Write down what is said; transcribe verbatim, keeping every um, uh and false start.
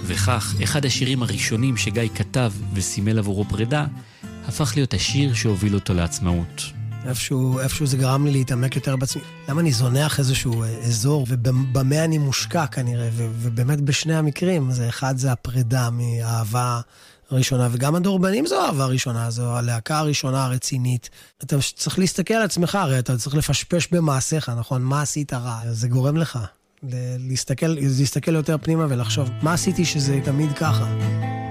וכך, אחד השירים הראשונים שגיא כתב וסימל עבורו פרידה, הפך להיות השיר שהוביל אותו לעצמאות. איפשהו, איפשהו זה גרם לי להתעמק יותר בעצמי. למה אני זונח איזשהו אזור, ובמה אני מושקע כנראה, ובאמת בשני המקרים, זה אחד זה הפרידה מאהבה הראשונה, וגם הדורבנים זו אהבה הראשונה, זו הלהקה הראשונה הרצינית. אתה צריך להסתכל על עצמך, הרי אתה צריך לפשפש במעשיך, נכון? מה עשית רע? זה גורם לך להסתכל, להסתכל יותר פנימה ולחשוב, מה עשיתי שזה תמיד ככה?